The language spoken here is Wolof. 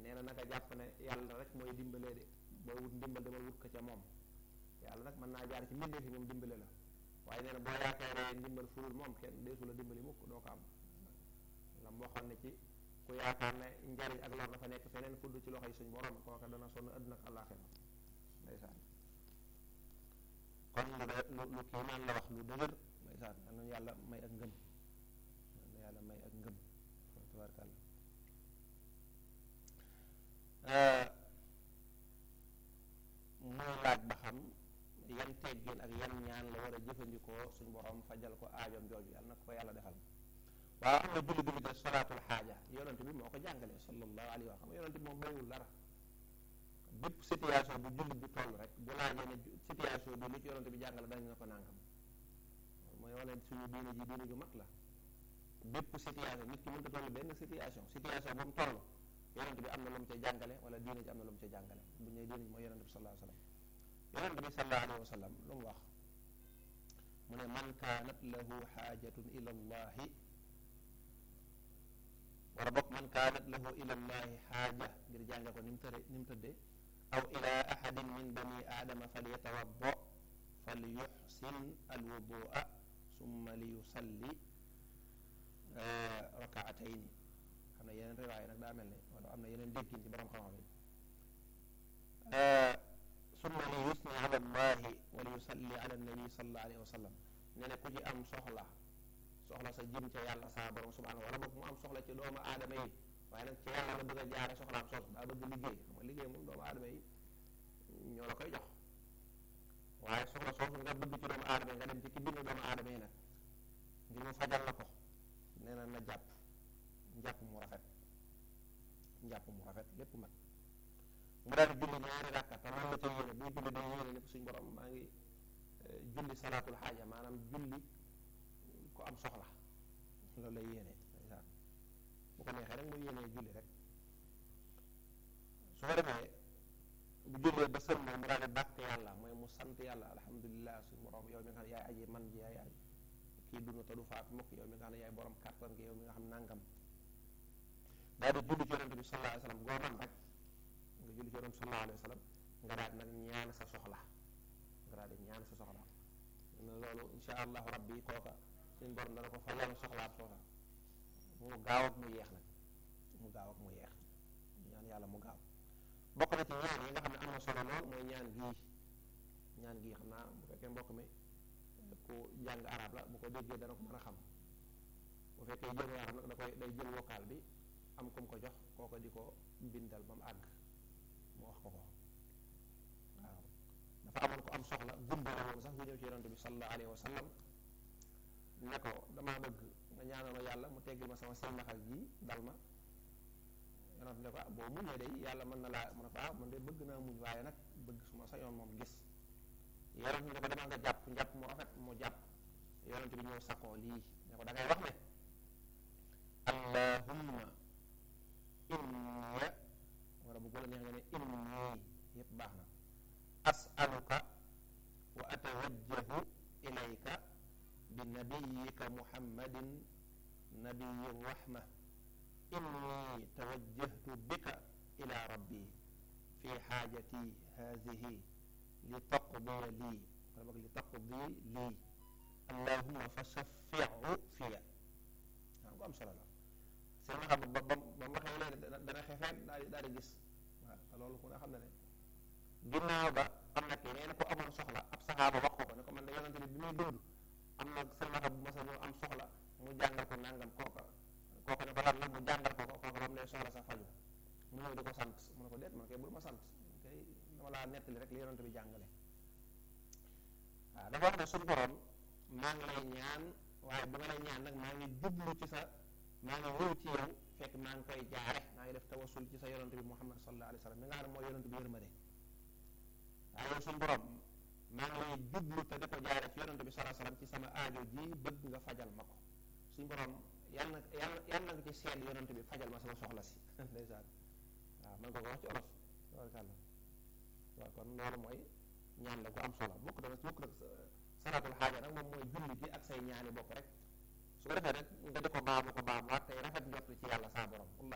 nee na naka jàpp ne yàlla rek mooy dimbalee de booy wut ndimbal demal wut ko ca moom yàlla nag mën naa jaar ci mbindeef yi moom dimbale la waaye nee na boo yaakaaree ndimbal furul moom kenn deesu la dimbali mukk doo ko am la mu waxoon ne ci ku yaakaar ne njariñ ak lor dafa nekk feneen fudd ci loxoy suñ borom kooka dana sonn àdduna ak àllaaxira ndeysaan kon lu kii naan la wax lu dëgër ndeysaan am nañu yàlla may ak ngëm am na yàlla may ak ngëm tabaarkalla muy laaj ba xam yan teggin ak yan ñaan la war a jëfandikoo suñ borom fajal ko aajoom jooju yàlla na ko yàlla defal waaw am na julli bi ñu def salaatul xaaja yonent bi moo ko jàngalee sallallahu alayhi wa sallam yonent bi moom bariwul dara bépp situation bu julli bi toll rek bu laajee ne situation bi lu ci yonent bi jàngale dañ na ko nangam mooy wane suñu diine ji diine ju mag la bépp situation nit ki mënta toll benn situation bu mu toll yonent bi am na lu mu ca jàngale wala diine ji am na lu mu ca jàngale bu ñëwee diine ji mooy yonent bi sallallahu alayhi wa sallam yonent bi sallallahu alayhi wa sallam lu mu wax mu ne man kaanat lahu xaajatun ila allahi wala bokk man kaanat lahu ila allahi xaaja ngir jànge ko ni mu tëddee aw ila ahadin min bani aadama falyatawadda falyuxsin alwudua summa liyusalli rakaatayni xam ne yeneen riwaaya nag daa mel ne wala am na yeneen déggin ci borom xam-xam yi summa liyusni ala allahi wa liyusalli ala nabi sallallahu alayhi wa sallam ne ne ku ci am soxla sa jëm ca yàlla sa borom subhanahu wala boog mu am soxla ci doomu aadama yi waaye nag ci yàlla la bëgg a jaare soxlaam sos daa bëgg liggéey xam nga liggéey moom doomu aadama yi ñoo la koy jox waaye soxla soosu nga bëgg ci doomu aadama yi nga dem ci ki bind doomu aadama yi nag ngir mu fajal la ko nee na na njàpp mu rafet lépp mat mu daal di julli ñaari rakka te man la ca yéene buy julli day yéene ne ko suñ borom maa ngi julli salaatul xaaja maanaam julli ko am soxla loolu lay yéene bu ko neexee rek mu yéenee julli rek su ko defee bu jullee ba sëlmal mu daal di bàkk yàlla mooy mu sant yàlla alhamdulilah suñu borom yow mi nga xam ne yaay aji man ji yaay kii dund te du faat mukk yow mi nga xam ne yaay borom kàttan gi yow mi nga xam nangam daal di julli ci yonent bi sallallahu alayhi wa sallam goo man rek nga julli ci yonent bi sallallahu alayhi wa sallam nga daal di nag ñaan sa soxla loolu insha allahu rabbi kooka suñu borom dana ko fajal soxlaat foofa mu gaaw ak mu yeex ñaan yàlla mu gaaw bokk na ci ñaan yi nga xam ne am na solo lool mooy ñaan gii xam naa bu fekkee mbokk mi ku jàng arab la bu ko déggee dana ko mën a xam bu fekkee jël arab nag day jël vocal bi am kum ko jox kooko di ko bindal ba mu àgg mu wax ko waaw dafa amoon ko am soxla gumba la woon sax bu ñëw ci yonent bi sallallahu alayhi wa sallam ne ko damaa bëgg nga ñaanal ma yàlla mu teggil ma sama silmaxal ji dal ma yonent ne ko boo muñee day yàlla mën na laa mu ne ko man de bëgg naa muñ waaye nag bëgg su ma sañoon moom gis yonent ne ko demal nga njàpp mu rafet mu jàpp yonent bi ñëw sakoo lii ne ko da ngay wax ne allahumma inni wala bu la neex nga ne inni yépp baax na as'aluka wa atawajjahu ilayka bi nabiyika muhammadin nabiyi rahma inni tawajjahtu bika ila rabbi fi xaajati haadihi li taqdiya lii wala boog li taqdi lii allahumma fa shaffi'hu fiya waaw bu am solo la seen nga xam ne ba waxee léegi dana xefeen daal di gis waaw te loolu ku ne xam ne ginnaaw ba am na keneen ko amoon soxla ab saxaaba wax ko ne ko man de yonente bi muy dund am na salmaxa bu masa ñëw am soxla mu jàngal ko nangam kooka ne ko lan la mu jàngal ko kooka ba mu ne soxla sa faju mu ñëw di ko sant mu ne ko déet man kay bul ma sant kay dama laa nettali rek li yonente bi jàngale waaw dafa wax ne suñu borom maa ngi lay ñaan waaye bu nga lay ñaan nag maa ngi jublu ci sa maa ngi ñëw ci yow fekk maa ngi koy jaare maa ngi def tawasul ci sa yonente bi Muhammad sallallahu alayhi wa sallam mi nga xam ne mooy yonente bi yërmande waaye yow suñu borom maa ngi lay jublu te di ko jaare ci yonente bi sallallahu alayhi wa sallam ci sama aajo ji bëgg nga fajal ma ko suñu borom yàlla na nga ci seet yonente bi fajal ma sama soxla si ndeysaan waaw man ko wax ci olof tabarkàlla waaw kon loolu mooy ñaan la ko am solo mukk nag salaatul xaaja nag moom mooy julli gi ak say ñaani bopp rek su ko defee rek nga di ko baamu waat tey rafet njort ci yàlla saa borom